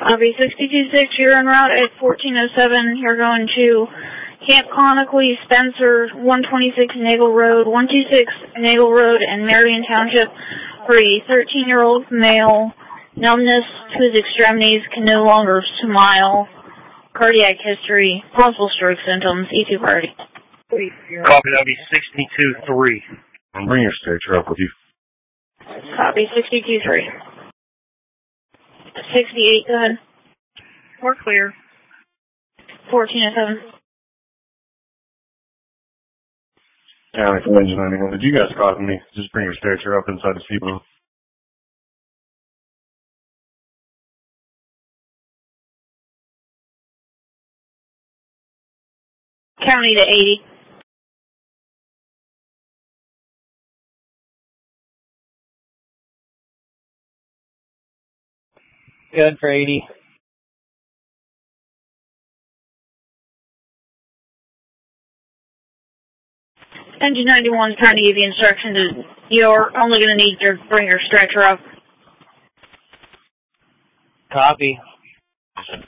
B626, you're en route at 1407. You're going to Camp Connickley, Spencer, 126 Nagel Road, 126 Nagel Road, and Marion Township for a 13-year-old male. Numbness to his extremities, can no longer smile. Cardiac history, possible stroke symptoms, E2 priority. Copy, that'll be 62-3. Bring your stretcher up with you. Copy, 62-3. 68, go ahead. We're clear. 1407. Yeah, it's engine 91. Did you guys copy me? Just bring your stretcher up inside the seatbelt. County to 80. Good for 80. Engine 91 is trying to give you instructions. You're only going to need to bring your stretcher up. Copy.